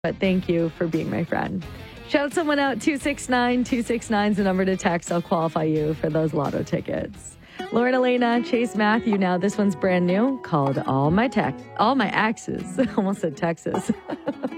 But thank you for being my friend. Shout someone out. 269 is the number to text. I'll qualify you for those lotto tickets. Lauren Elena, Chase Matthew now. This one's brand new, called All My Exes. Almost said Texas.